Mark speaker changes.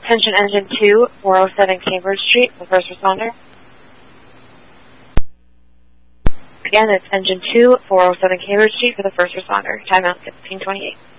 Speaker 1: Attention Engine 2, 407 Cambridge Street, the first responder. Again, it's Engine 2, 407 Cambridge Street for the first responder. Timeout 1628.